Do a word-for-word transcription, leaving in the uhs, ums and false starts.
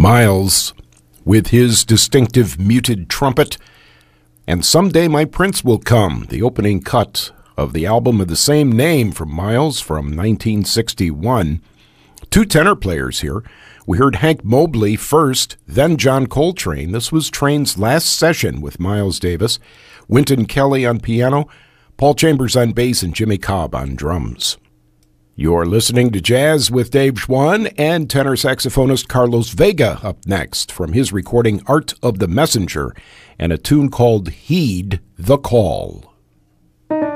Miles, with his distinctive muted trumpet, and Someday My Prince Will Come, the opening cut of the album of the same name from Miles from nineteen sixty-one. Two tenor players here. We heard Hank Mobley first, then John Coltrane. This was Train's last session with Miles Davis. Wynton Kelly on piano, Paul Chambers on bass, and Jimmy Cobb on drums. You're listening to Jazz with Dave Schwann, and tenor saxophonist Carlos Vega up next from his recording Art of the Messenger and a tune called Heed the Call.